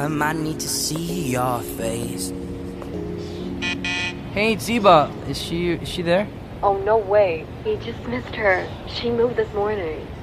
time I need to see your face. Hey, Ziba, is she there? Oh, no way. He just missed her. She moved this morning.